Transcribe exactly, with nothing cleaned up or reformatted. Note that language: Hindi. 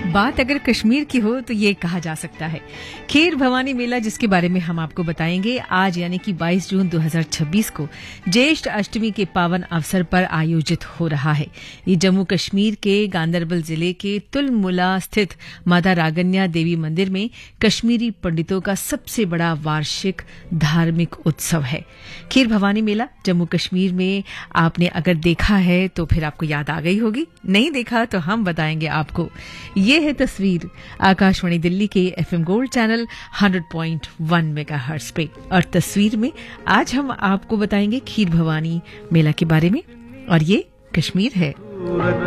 बात अगर कश्मीर की हो तो ये कहा जा सकता है। खीर भवानी मेला, जिसके बारे में हम आपको बताएंगे, आज यानी कि बाईस जून दो हज़ार छब्बीस को ज्येष्ठ अष्टमी के पावन अवसर पर आयोजित हो रहा है। ये जम्मू कश्मीर के गांदरबल जिले के तुलमुला स्थित माता रागन्या देवी मंदिर में कश्मीरी पंडितों का सबसे बड़ा वार्षिक धार्मिक उत्सव है। खीर भवानी मेला जम्मू कश्मीर में आपने अगर देखा है तो फिर आपको याद आ गई होगी, नहीं देखा तो हम बताएंगे आपको। ये है तस्वीर आकाशवाणी दिल्ली के FM gold channel hundred point one megahertz पे, और तस्वीर में आज हम आपको बताएंगे खीर भवानी मेला के बारे में, और ये कश्मीर है।